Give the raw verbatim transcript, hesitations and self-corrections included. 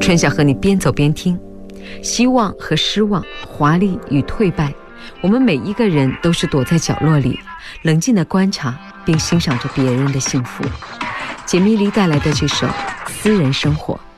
春晓和你边走边听，希望和失望，华丽与退败，我们每一个人都是躲在角落里，冷静地观察并欣赏着别人的幸福。简蜜梨带来的这首《私人生活》。